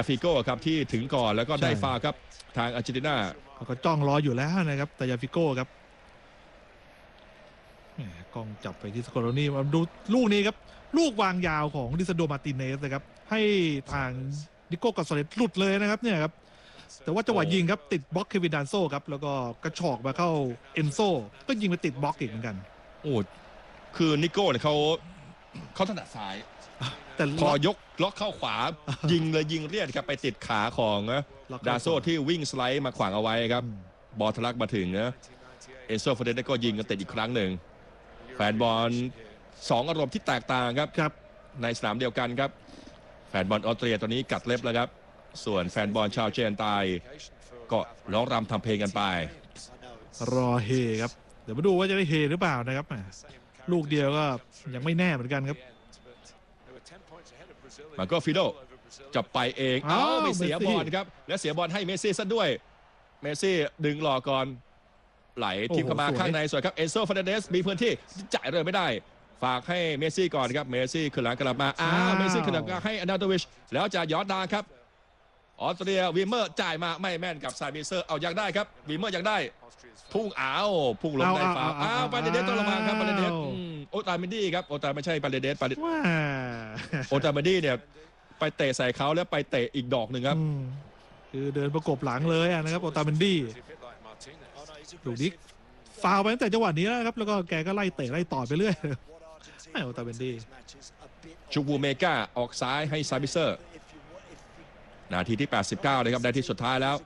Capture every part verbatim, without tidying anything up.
ฟิโก้ครับที่ถึงก่อนแล้วก็ได้ฟาวล์ครับทางอาร์เจนตินาเขาก็จ้องรออยู่แล้วนะครับตายาฟิโก้ครับกล้องจับไปที่สกอร์นี่มาดูลูกนี้ครับลูกวางยาวของดิซานโดมาร์ติเนสนะครับให้ทางนิโก้กอนซาเลสหลุดเลยนะครับเนี่ยครับแต่ว่าจังหวะยิงครับติดบล็อกเควินดานโซครับแล้วก็กระชอกมาเข้าเอนโซก็ยิงไปติดบล็อกอีกเหมือนกันโอ้คือนิโก้เนี่ยเขาเขาถนัดซ้ายแต่พอยกล็อกเข้าขวายิงเลยยิงเรียดครับไปติดขาของดาโซที่วิ่งสไลด์มาขวางเอาไว้ครับบอลทะลักมาถึงนะเอนโซฟอร์เดนก็ยิงกันติดอีกครั้งหนึ่งแฟนบอลสองอารมณ์ที่แตกต่างครับครับในสนามเดียวกันครับแฟนบอลออสเตรียตอนนี้กัดเล็บแล้วครับส่วนแฟนบอลชาวเจนไตก็ร้องรำทำเพลงกันไปรอเฮครับเดี๋ยวมาดูว่าจะได้เฮหรือเปล่านะครับลูกเดียวก็ยังไม่แน่เหมือนกันครับมาโกฟิโดจะไปเองเอ้าไม่เสียบอลครับและเสียบอลให้เมสซี่ซะด้วยเมสซี่ดึงหลอกก่อนไหลทีมเข้ามาข้างในสวยครับเอนโซฟาร์เดสมีพื้นที่จ่ายเลยไม่ได้ฝากให้เมสซี่ก่อนครับเมสซี่ขึ้นหลังกลับมาอ้าวเมสซี่ขึ้นหลังให้อนาโตวิชแล้วจะย้อนดาครับออสเตรียวีเมอร์จ่ายมาไม่แม่นกับซาบิเซอร์เอายังได้ครับวีเมอร์ยังได้พุ่งอ้าวพุ่งลงได้ฟาวอ้าวปาเลเดสต้องระวังครับปาเลเดสโอตาเมดี้ครับโอตาไม่ใช่ปาเลเดสปาเลเดสโอตาเมดี้เนี่ยไปเตะใส่เขาแล้วไปเตะอีกดอกหนึ่งครับคือเดินประกบหลังเลยนะครับโอตาเมดี้ดูดิฟาวไปตั้งแต่จังหวะนี้แล้วครับแล้วก็แกก็ไล่เตะไล่ต่อไปเรื่อยไอ้โอตาเมดี้ชูบูเมกาออกซ้ายให้ซาบิเซอร์นาทีที่แปดสิบเก้าเลยครับนาทีสุดท้ายแล้ว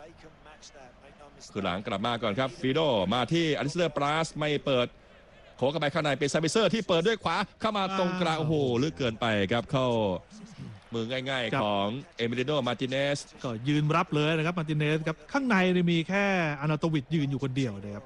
คือหลังกลับมาก่อนครับฟิโดมาที่อลิสเตอร์ปราสไม่เปิดโขกเข้าไปข้างในเป็นซาบิเซอร์ที่เปิดด้วยขวาเข้ามาตรงกลางโอ้โหลึกเกินไปครับเข้ามือง่ายๆของเอมิลิโนมาร์ติเนสก็ยืนรับเลยนะครับมาร์ติเนสครับข้างในมีแค่อานาโตวิชยืนอยู่คนเดียวนะครับ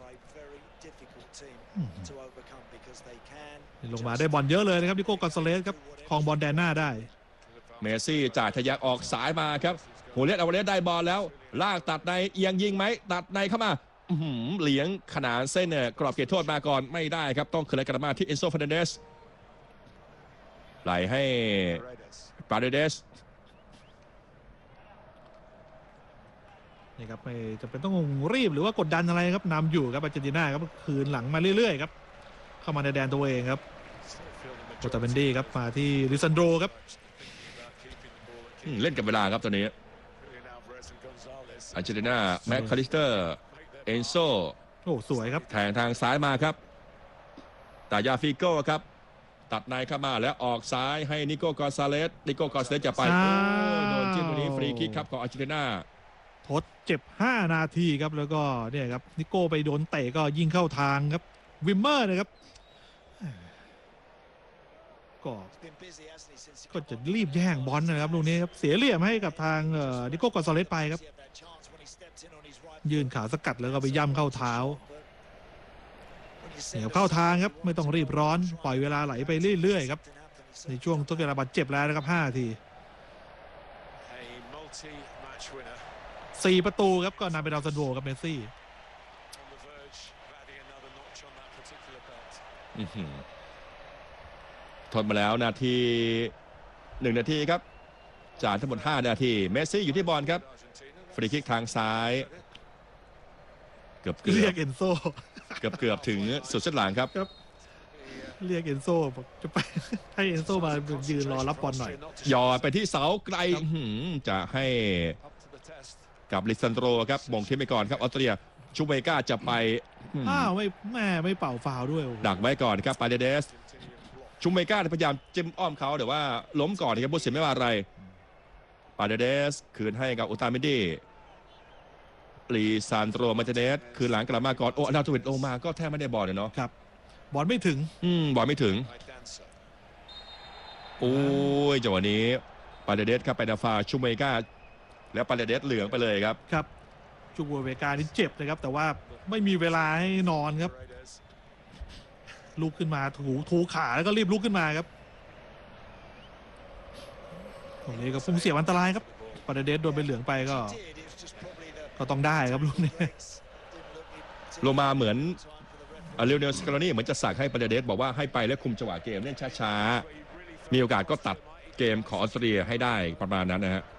ลงมาได้บอลเยอะเลยนะครับนิโก้กอนซาเลสครับครองบอลแดนหน้าได้เมสซี่จ่ายทะยักออกสายมาครับโหเลสเอาเลสได้บอลแล้วลากตัดในเอียงยิงไหมตัดในเข้ามาเหลียงขนานเส้นเนี่ยกรอบเขตโทษมาก่อนไม่ได้ครับต้องขึ้นกลับมาที่เอนโซฟาร์เดสไหลให้ปาเรเดสนี่ครับไม่จะเป็นต้องรีบหรือว่ากดดันอะไรครับนำอยู่ครับอาร์เจนตินาครับคืนหลังมาเรื่อยๆครับเข้ามาในแดนตัวเองครับโอตาเบนดี้ครับมาที่ลิซันโดครับเล่นกับเวลาครับตอนนี้อาร์เจนตินาแม็กคาลิสเตอร์เอนโซโอ้สวยครับแทงทางซ้ายมาครับตายาฟิโก้ครับตัดในเข้ามาแล้วออกซ้ายให้นิโก้กอนซาเลสนิโก้กอนซาเลสจะไปโดนจิ้มตรงนี้ฟรีคิกครับของอาร์เจนตินาทดเจ็บห้านาทีครับแล้วก็เนี่ยครับนิโก้ไปโดนเตะก็ยิงเข้าทางครับวิมเมอร์นะครับก็ก็จะรีบแย่งบอลนะครับลูกนี้ครับเสียเหลี่ยมให้กับทางนิโก้กอนซาเลสไปครับยืนขาสกัดแล้วก็ไปย่ำเข้าเท้าเหนียวเข้าทางครับไม่ต้องรีบร้อนปล่อยเวลาไหลไปเรื่อยๆครับในช่วงทดเวลาบาดเจ็บแล้วนะครับห้านาทีสี่ประตูครับก็นำไปดาวซันโวกับเมสซี่ทนมาแล้วนาทีหนึ่งนาทีครับจากทั้งหมดห้านาทีเมสซี่อยู่ที่บอลครับฟรีคิกทางซ้ายเกือบเรียกเอนโซเกือบเกือบถึงสุดเส้นหลังครับเรียกเอนโซจะไปให้เอนโซมายืนรอรับบอลหน่อยยอดไปที่เสาไกลจะให้กับลิซันโดครับมงที่ไปก่อนครับออสเตรียชูเวก้าจะไปอ้าวไม่แม่ไม่เป่าฟาวด้วยดักไว้ก่อนครับปาเดเดสชูเวก้าพยายามจิ้มอ้อมเขาแต่ว่าล้มก่อนครับบุษเสียไม่ว่าอะไรปาเดเดสคืนให้กับโอตาเมดี้ลีซานโตรมาเตเนสคือหลังกลับมาก่อนโอนาโตวิชโอมาก็แทบไม่ได้บอลเลยเนาะครับบอลไม่ถึงอืมบอลไม่ถึงโอ้ยจังหวะนี้ปาเดเดสครับไปนาฟาชูเวก้าแล้วปาเดเดสเหลืองไปเลยครับครับชูเวก้านี่เจ็บนะครับแต่ว่าไม่มีเวลาให้นอนครับลุกขึ้นมาถูถูขาแล้วก็รีบลุกขึ้นมาครับตรงนี้ก็ฟุ้งเสียอันตรายครับปาเดเดสโดนไปเหลืองไปก็ก็ต้องได้ครับลูกนี้ลงมาเหมือนเรียวเนลสกาโลนี่เหมือนจะสั่งให้ปาเดเดสบอกว่าให้ไปและคุมจังหวะเกมเล่นช้าๆมีโอกาสก็ตัดเกมของออสเตรียให้ได้ประมาณนั้นนะฮะ